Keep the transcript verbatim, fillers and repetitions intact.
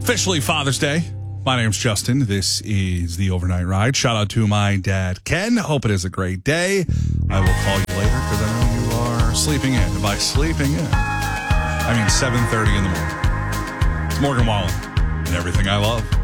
Officially Father's Day. My name's Justin. This is the Overnight Ride. Shout out to my dad, Ken. Hope it is a great day. I will call you later because I know you are sleeping in. And by sleeping in, I mean seven thirty in the morning. It's Morgan Wallen and everything I love.